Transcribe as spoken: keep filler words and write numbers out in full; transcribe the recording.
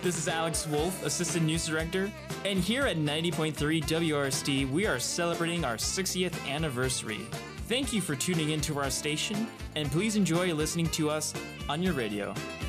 This is Alex Wolf, Assistant News Director, and here at ninety point three W R S D, we are celebrating our sixtieth anniversary. Thank you for tuning into our station, and please enjoy listening to us on your radio.